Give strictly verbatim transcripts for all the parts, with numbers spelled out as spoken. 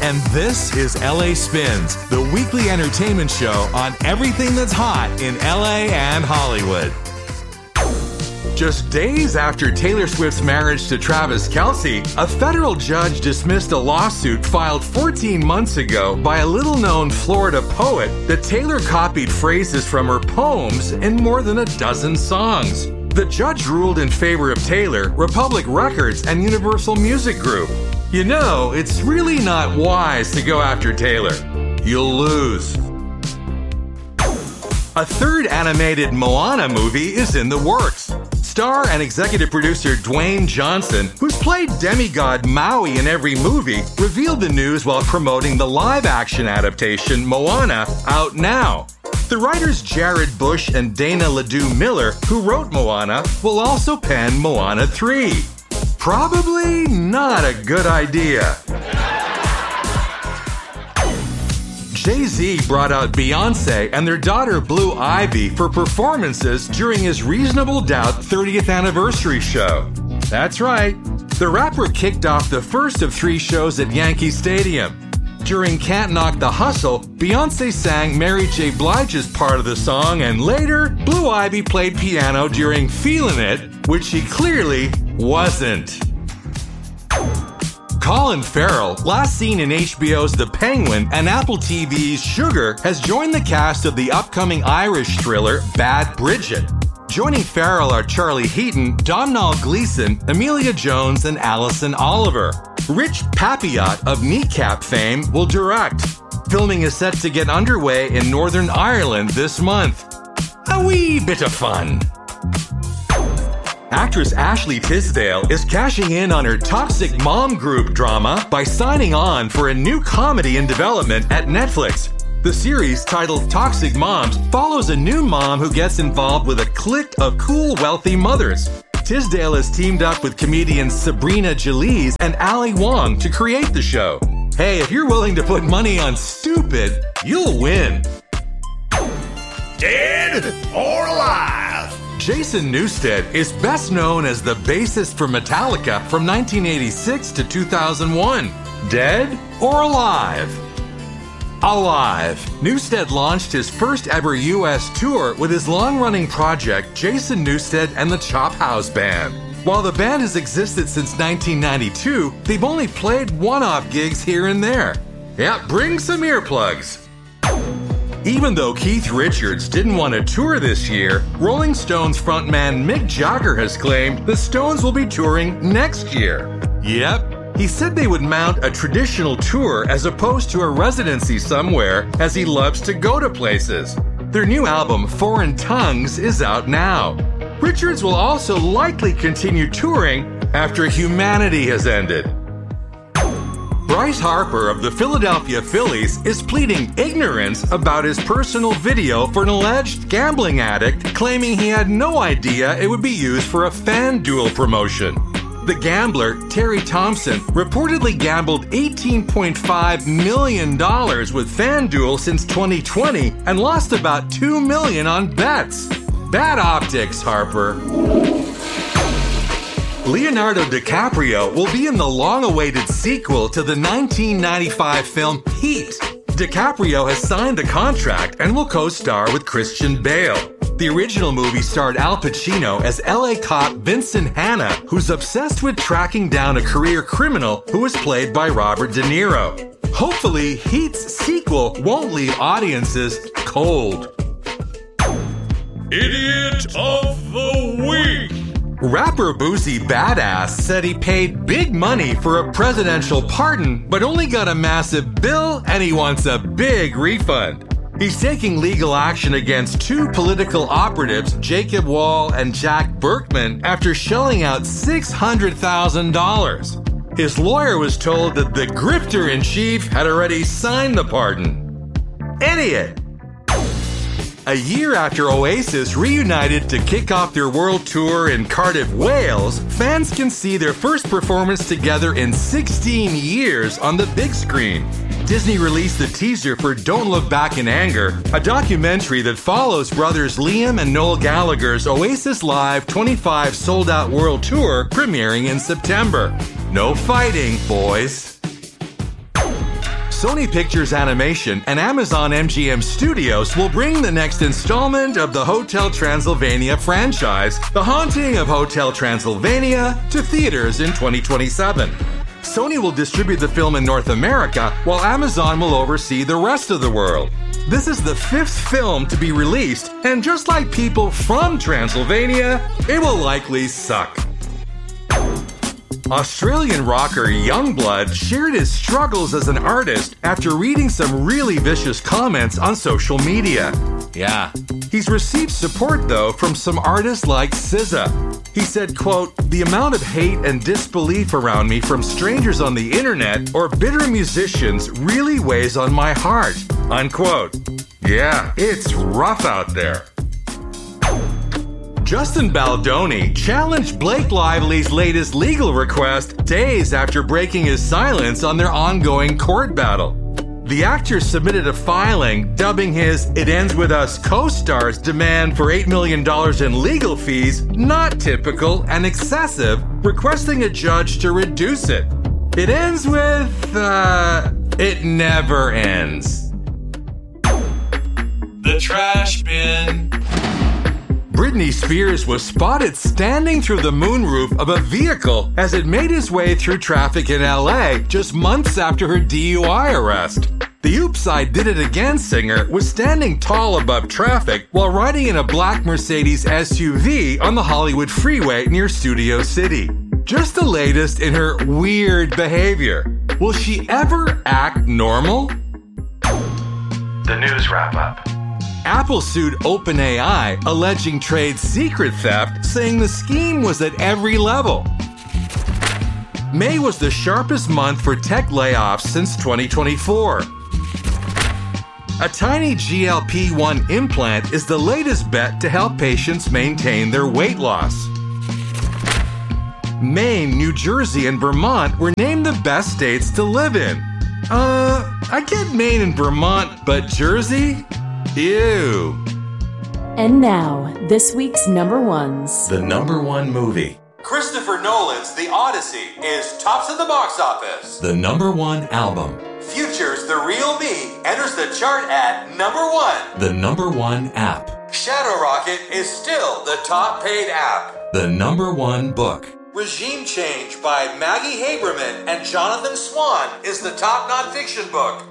And this is L A Spins, the weekly entertainment show on everything that's hot in L A and Hollywood. Just days after Taylor Swift's marriage to Travis Kelce, a federal judge dismissed a lawsuit filed fourteen months ago by a little-known Florida poet that Taylor copied phrases from her poems in more than a dozen songs. The judge ruled in favor of Taylor, Republic Records, and Universal Music Group. You know, it's really not wise to go after Taylor. You'll lose. A third animated Moana movie is in the works. Star and executive producer Dwayne Johnson, who's played demigod Maui in every movie, revealed the news while promoting the live-action adaptation Moana, out now. The writers Jared Bush and Dana Ledoux Miller, who wrote Moana, will also pen Moana three. Probably not a good idea. Jay-Z brought out Beyoncé and their daughter Blue Ivy for performances during his Reasonable Doubt thirtieth anniversary show. That's right, the rapper kicked off the first of three shows at Yankee Stadium. During Can't Knock the Hustle, Beyoncé sang Mary J. Blige's part of the song, and later, Blue Ivy played piano during Feelin' It, which she clearly wasn't. Colin Farrell, last seen in H B O's The Penguin and Apple T V's Sugar, has joined the cast of the upcoming Irish thriller Bad Bridget. Joining Farrell are Charlie Heaton, Domhnall Gleeson, Emilia Jones, and Alison Oliver. Rich Papillot of Kneecap fame will direct. Filming is set to get underway in Northern Ireland this month. A wee bit of fun. Actress Ashley Tisdale is cashing in on her Toxic Mom Group drama by signing on for a new comedy in development at Netflix. The series, titled Toxic Moms, follows a new mom who gets involved with a clique of cool, wealthy mothers. Tisdale has teamed up with comedians Sabrina Jalise and Ali Wong to create the show. Hey, if you're willing to put money on stupid, you'll win. Dead or alive? Jason Newsted is best known as the bassist for Metallica from nineteen eighty-six to two thousand one. Dead or alive? Alive. Newsted launched his first ever U S tour with his long-running project Jason Newsted and the Chop House Band. While the band has existed since nineteen ninety-two, they've only played one-off gigs here and there. Yeah, bring some earplugs. Even though Keith Richards didn't want to tour this year, Rolling Stones frontman Mick Jagger has claimed the Stones will be touring next year. Yep, he said they would mount a traditional tour as opposed to a residency somewhere, as he loves to go to places. Their new album, Foreign Tongues, is out now. Richards will also likely continue touring after Humanity has ended. Bryce Harper of the Philadelphia Phillies is pleading ignorance about his personal video for an alleged gambling addict, claiming he had no idea it would be used for a FanDuel promotion. The gambler, Terry Thompson, reportedly gambled eighteen point five million dollars with FanDuel since twenty twenty and lost about two million dollars on bets. Bad optics, Harper. Leonardo DiCaprio will be in the long-awaited sequel to the nineteen ninety-five film Heat. DiCaprio has signed the contract and will co-star with Christian Bale. The original movie starred Al Pacino as L A cop Vincent Hanna, who's obsessed with tracking down a career criminal who is played by Robert De Niro. Hopefully, Heat's sequel won't leave audiences cold. Idiot of the Week. Rapper Boosie Badass said he paid big money for a presidential pardon, but only got a massive bill and he wants a big refund. He's taking legal action against two political operatives, Jacob Wall and Jack Berkman, after shelling out six hundred thousand dollars. His lawyer was told that the grifter-in-chief had already signed the pardon. Idiot! A year after Oasis reunited to kick off their world tour in Cardiff, Wales, fans can see their first performance together in sixteen years on the big screen. Disney released the teaser for Don't Look Back in Anger, a documentary that follows brothers Liam and Noel Gallagher's Oasis Live twenty-five sold-out world tour premiering in September. No fighting, boys. Sony Pictures Animation and Amazon M G M Studios will bring the next installment of the Hotel Transylvania franchise, The Haunting of Hotel Transylvania, to theaters in twenty twenty-seven. Sony will distribute the film in North America, while Amazon will oversee the rest of the world. This is the fifth film to be released, and just like people from Transylvania, it will likely suck. Australian rocker Yungblud shared his struggles as an artist after reading some really vicious comments on social media. Yeah, he's received support though from some artists like S Z A. He said, quote, "The amount of hate and disbelief around me from strangers on the internet or bitter musicians really weighs on my heart," unquote. Yeah, it's rough out there. Justin Baldoni challenged Blake Lively's latest legal request days after breaking his silence on their ongoing court battle. The actor submitted a filing dubbing his It Ends With Us co-star's demand for eight million dollars in legal fees not typical and excessive, requesting a judge to reduce it. It ends with, uh, it never ends. The trash bin. Britney Spears was spotted standing through the moonroof of a vehicle as it made its way through traffic in L A just months after her D U I arrest. The Oops, I Did It Again singer was standing tall above traffic while riding in a black Mercedes S U V on the Hollywood freeway near Studio City. Just the latest in her weird behavior. Will she ever act normal? The news wrap-up. Apple sued OpenAI, alleging trade secret theft, saying the scheme was at every level. May was the sharpest month for tech layoffs since twenty twenty-four. A tiny G L P one implant is the latest bet to help patients maintain their weight loss. Maine, New Jersey, and Vermont were named the best states to live in. Uh, I get Maine and Vermont, but Jersey? Ew. And now, this week's number ones. The number one movie. Christopher Nolan's The Odyssey is tops of the box office. The number one album. Future's The Real Me enters the chart at number one. The number one app. Shadow Rocket is still the top paid app. The number one book. Regime Change by Maggie Haberman and Jonathan Swan is the top nonfiction book.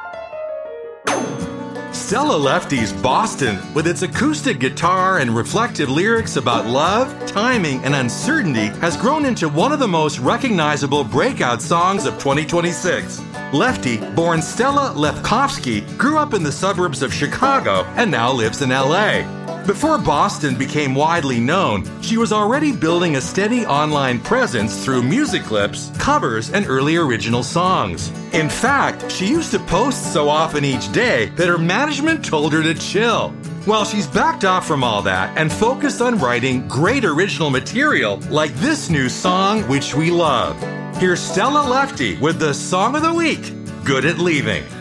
Stella Lefty's Boston, with its acoustic guitar and reflective lyrics about love, timing, and uncertainty, has grown into one of the most recognizable breakout songs of twenty twenty-six. Lefty, born Stella Lefkovsky, grew up in the suburbs of Chicago and now lives in L A. Before Boston became widely known, she was already building a steady online presence through music clips, covers, and early original songs. In fact, she used to post so often each day that her management told her to chill. Well, she's backed off from all that and focused on writing great original material like this new song, which we love. Here's Stella Lefty with the Song of the Week, Good at Leaving.